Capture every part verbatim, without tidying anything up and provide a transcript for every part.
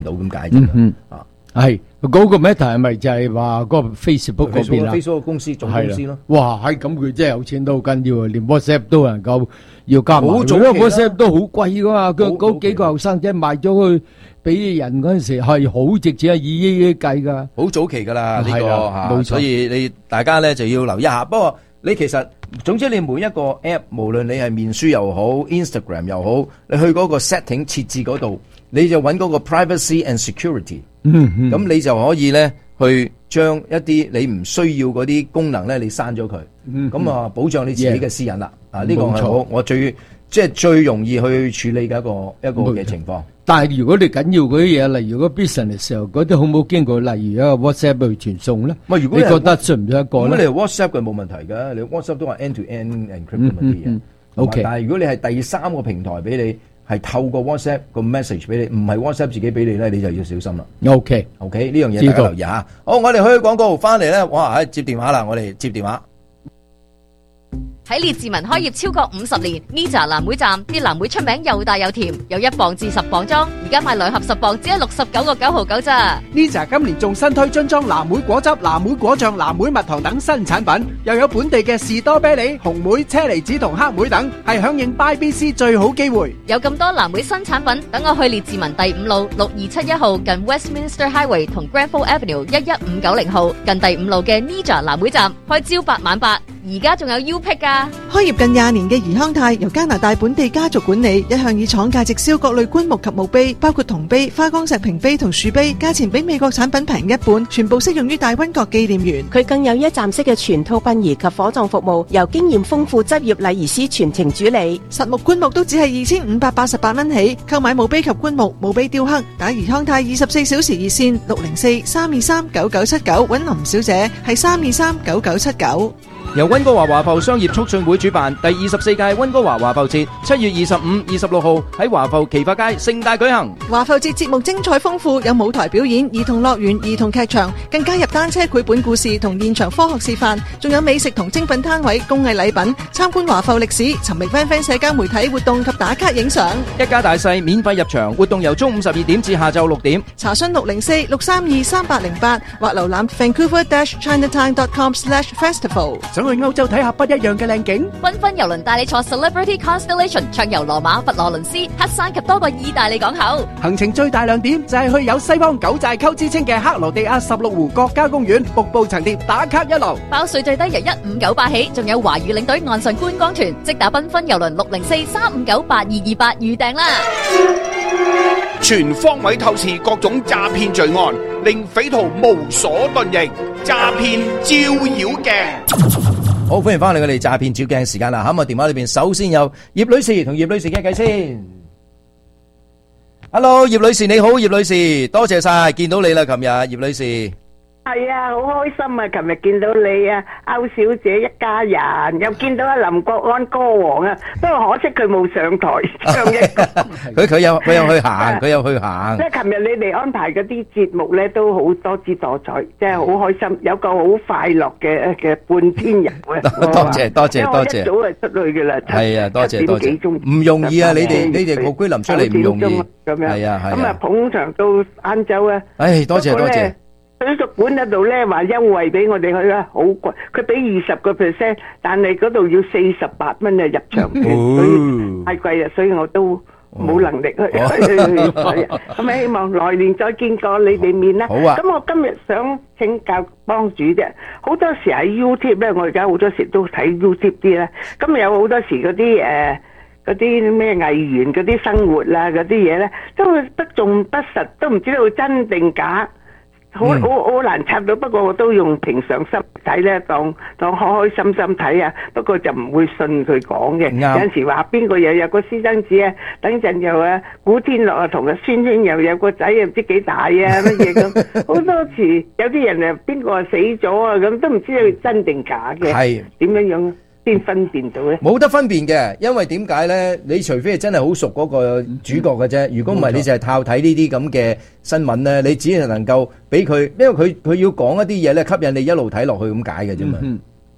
到咁解啫嘛。啊， 係嗰個 Meta 係咪就係話嗰個 Facebook 嗰邊啊 ？Facebook 公司總公司咯。 哇，係咁佢真係有錢都好緊要啊！連 WhatsApp 都能夠要加埋， 好早期啦 WhatsApp 都好貴噶嘛。佢好嗰幾個後生仔賣咗去俾人嗰陣時係好值錢啊，以億億計噶。 好早期噶啦呢個係啦冇錯嚇，所以你大家咧就要留意一下。不過你其實總之你每一個 app，無論你係面書又好 ，Instagram 又好，你去嗰個 setting 設置嗰度，你就揾嗰個 privacy and security。 嗯嗯， 咁你就可以咧去將一啲你唔需要嗰啲功能咧，你刪咗佢。 嗯咁啊，保障你自己嘅私隱啦。啊，呢個冇錯係我我最即係最容易去處理嘅一個一個嘅情況。 但係如果你緊要嗰啲嘢，例如嗰 business 嘅時候，嗰啲好冇經過，例如一個 WhatsApp 去傳送咧， 唔係如果你覺得信唔信得過咧？ 咁你 WhatsApp 嘅冇問題㗎，你 WhatsApp 都話 end to end encryption 嗰啲嘢。 OK， 但係如果你係第三個平台俾你，係透過 WhatsApp 個 message 俾你，唔係 WhatsApp 自己俾你咧，你就要小心啦。 OK OK，呢樣嘢大家留意下。好，我哋去廣告翻嚟咧，哇！接電話啦，我哋接電話。 喺列治文開業超過五十年 ，Nija 藍莓站啲藍莓出名又大又甜，有一磅至十磅裝，而家買兩盒十磅只係六十九個九毫九咋。 Nija 今年仲新推樽裝藍莓果汁、藍莓果醬、藍莓蜜糖等新產品，又有本地嘅士多啤梨、紅莓、車厘子同黑莓等，係響應 Buy B C 最好機會。 有咁多藍莓新產品，等我去列治文第五路六二七一號近 Westminster Highway 同 Granville Avenue 一一五九零號近第五路嘅 Nija 藍莓站，開朝八晚八，而家仲有 U Pick 㗎。 開業近廿年嘅怡康泰由加拿大本地家族管理，一向以廠價直銷各類棺木及墓碑，包括銅碑、花崗石屏碑同樹碑，價錢比美國產品平一半，全部適用於大溫角紀念園。 佢更有一站式嘅全套殯儀及火葬服務，由經驗豐富執業禮儀師全程主理。 實木棺木都只係二千五百八十八蚊起，購買墓碑及棺木、墓碑雕刻，打怡康泰二十四小時熱線六零四三二三九九七九，揾林小姐係三二三九九七九。 由溫哥華華埠商業促進會主辦第二十四屆溫哥華華埠節，七月二十五、二十六號喺華埠奇發街盛大舉行。 華埠節節目精彩豐富，有舞台表演、兒童樂園、兒童劇場，更加入單車繪本故事同現場科學示範，仲有美食同精品攤位、工藝禮品，參觀華埠歷史，尋覓 friend friend 社交媒體活動及打卡影相。 一家大細免費入場，活動由中午十二點至下晝六點。 查詢六零四六三二三八零八或瀏覽 Vancouver Chinatown dot com slash festival。 想去歐洲睇下不一樣嘅靚景， 繽紛郵輪帶你坐 Celebrity Constellation 暢遊羅馬、佛羅倫斯、黑山及多個意大利港口。 行程最大亮點就係去有西方九寨溝之稱嘅克羅地亞十六湖國家公園，瀑布層疊打卡一流， 包稅最低由一五九八起，仲有華語領隊岸上觀光團，即打繽紛郵輪六零四三五九八二二八預訂啦。 全方位透視各種詐騙罪案，令匪徒無所遁形。詐騙照妖鏡。 好，歡迎翻嚟我哋詐騙照鏡時間啦。咁啊，電話裏邊首先有葉女士同葉女士傾偈先。Hello， 葉女士你好，葉女士，多謝晒，見到你啦，琴日葉女士。 係啊，好開心啊！琴日見到你啊，歐小姐一家人，又見到阿林國安歌王啊，不過可惜佢冇上台唱一個。 佢佢有佢有去行，佢有去行。 即係琴日你哋安排嗰啲節目咧，都好多姿多彩，即係好開心，有個好快樂嘅嘅半天遊啊！ 多謝多謝多謝。 一早就出去噶啦。 係啊，多謝多謝。唔容易啊！你哋你哋個居林出嚟唔容易。 咁樣係啊係啊。 咁啊捧場到晏晝啊！ 唉，多謝多謝。 水族館嗰度咧話優惠俾我哋去啊，好貴，佢俾二十個 percent，但係嗰度要四十八蚊啊入場券，所以太貴啦，所以我都冇能力去。咁啊，希望來年再見過你哋面啦。 好啊。 咁我今日想請教幫主啫，好多時喺 YouTube 咧，我而家好多時都睇 YouTube 啲啦。咁有好多時嗰啲誒嗰啲咩藝員嗰啲生活啦，嗰啲嘢咧，都不重不實，都唔知道真定假。好好好難插到，不過我都用平常心睇咧，當當開開心心睇啊。不過就唔會信佢講嘅。有陣時話邊個又有個私生子啊，等陣又啊古天樂啊同阿孫興又有個仔啊，唔知幾大啊乜嘢咁。好多時有啲人啊邊個啊死咗啊咁，都唔知佢真定假嘅。係點樣樣先分辨到咧？ 冇得分辨嘅，因為點解咧？你除非係真係好熟嗰個主角嘅啫，如果唔係，你就係靠睇呢啲咁嘅新聞咧，你只係能夠俾佢，因為佢佢要講一啲嘢咧，吸引你一路睇落去咁解嘅啫嘛。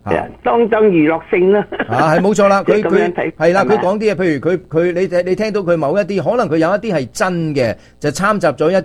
嚇當當娛樂性啦。 啊，係冇錯啦，佢即係咁樣佢睇係啦， 係咪佢講啲嘢，譬如佢佢你你聽到佢某一啲，可能佢有一啲係真嘅，就參雜咗一